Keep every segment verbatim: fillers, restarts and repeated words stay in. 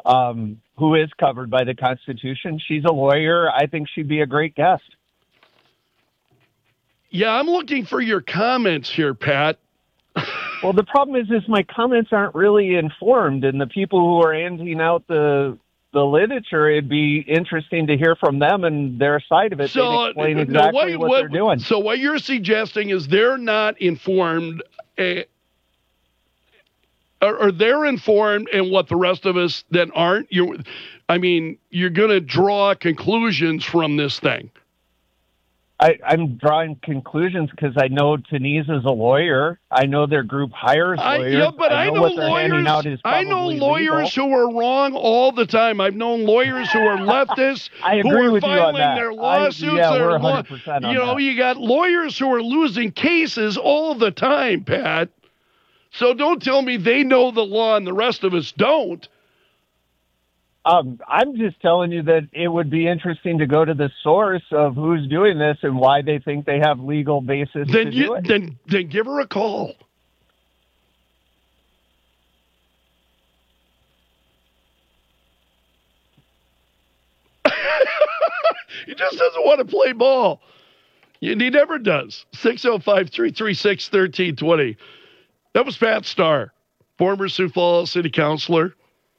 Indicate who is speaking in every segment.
Speaker 1: um, who is covered by the Constitution. She's a lawyer. I think she'd be a great guest.
Speaker 2: Yeah, I'm looking for your comments here, Pat.
Speaker 1: Well, the problem is, is my comments aren't really informed, and the people who are handing out the the literature, it'd be interesting to hear from them and their side of it.
Speaker 2: So,
Speaker 1: They'd explain
Speaker 2: no,
Speaker 1: exactly
Speaker 2: what,
Speaker 1: what,
Speaker 2: what
Speaker 1: they're doing.
Speaker 2: So what you're suggesting is they're not informed, uh, or, or they're informed, and what the rest of us then aren't. You, I mean, you're going to draw conclusions from this thing.
Speaker 1: I, I'm drawing conclusions because I know Denise is a lawyer. I know their group hires
Speaker 2: I,
Speaker 1: lawyers.
Speaker 2: yeah, but I know,
Speaker 1: I know what they're handing out
Speaker 2: lawyers.
Speaker 1: is
Speaker 2: I know
Speaker 1: probably
Speaker 2: lawyers
Speaker 1: legal.
Speaker 2: who are wrong all the time. I've known lawyers who are leftists
Speaker 1: I agree
Speaker 2: who are
Speaker 1: with you on
Speaker 2: filing
Speaker 1: that.
Speaker 2: their
Speaker 1: I-
Speaker 2: lawsuits.
Speaker 1: yeah,
Speaker 2: that
Speaker 1: we're
Speaker 2: are
Speaker 1: one
Speaker 2: law-
Speaker 1: hundred percent on
Speaker 2: You know,
Speaker 1: that.
Speaker 2: you got lawyers who are losing cases all the time, Pat. So don't tell me they know the law and the rest of us don't.
Speaker 1: Um, I'm just telling you that it would be interesting to go to the source of who's doing this and why they think they have legal basis
Speaker 2: Then
Speaker 1: to
Speaker 2: you
Speaker 1: do it.
Speaker 2: then then give her a call. He just doesn't want to play ball. And he never does. six oh five, three three six, one three two zero. That was Pat Starr, former Sioux Falls City Councilor.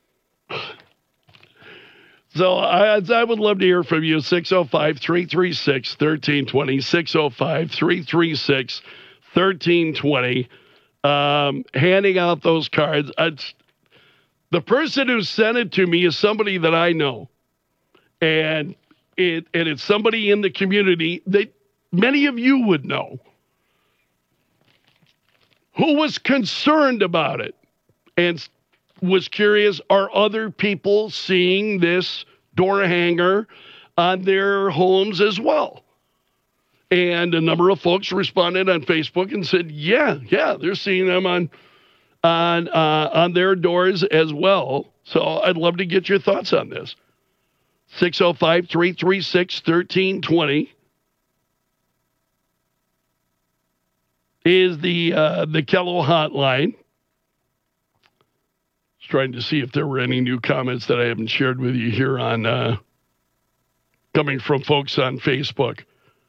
Speaker 2: So I, I would love to hear from you. six oh five, three three six, one three two zero. six oh five, three three six, one three two zero. Um, handing out those cards. It's, the person who sent it to me is somebody that I know. And it and it's somebody in the community that many of you would know who was concerned about it and was curious, are other people seeing this door hanger on their homes as well? And a number of folks responded on Facebook and said, yeah, yeah, they're seeing them on on uh, on their doors as well. So I'd love to get your thoughts on this. six oh five, three three six, one three two zero is the uh, the Kello hotline. Just trying to see if there were any new comments that I haven't shared with you here on uh, coming from folks on Facebook.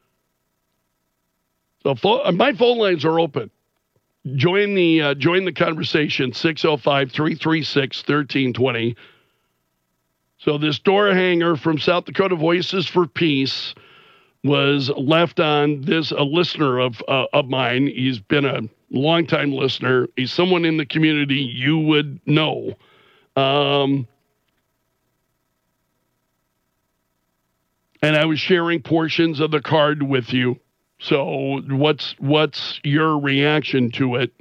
Speaker 2: So phone, my phone lines are open. Join the uh, join the conversation. six oh five, three three six, one three two zero. So this door hanger from South Dakota Voices for Peace was left on this, a listener of uh, of mine. He's been a longtime listener. He's someone in the community you would know. Um, and I was sharing portions of the card with you. So what's what's your reaction to it?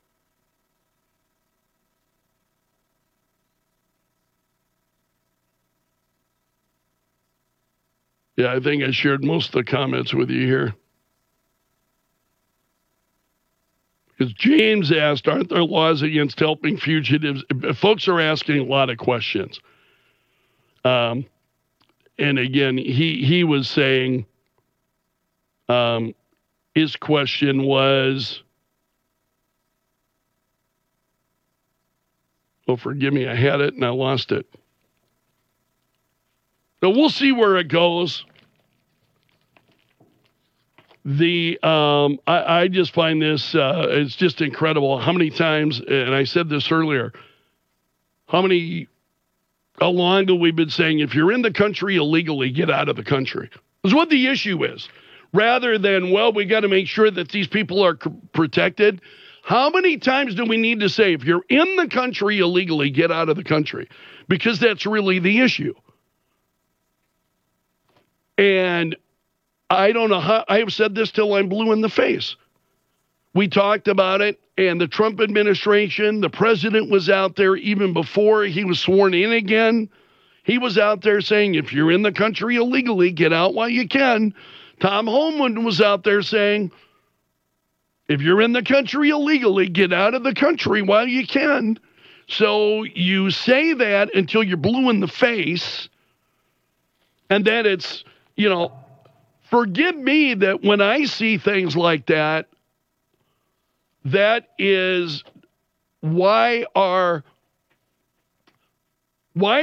Speaker 2: Yeah, I think I shared most of the comments with you here. Because James asked, aren't there laws against helping fugitives? Folks are asking a lot of questions. Um, and again, he, he was saying, um, his question was, oh, forgive me, I had it and I lost it. So we'll see where it goes. The um, I, I just find this uh, it's just incredible how many times, and I said this earlier, how many, how long have we been saying if you're in the country illegally, get out of the country? That's what the issue is. Rather than, well, we got to make sure that these people are c- protected. How many times do we need to say if you're in the country illegally, get out of the country? Because that's really the issue. And I don't know how, I have said this till I'm blue in the face. We talked about it, and the Trump administration, the president was out there even before he was sworn in again. He was out there saying, if you're in the country illegally, get out while you can. Tom Homan was out there saying, if you're in the country illegally, get out of the country while you can. So you say that until you're blue in the face, and then it's, you know, forgive me that when I see things like that, that is why our, why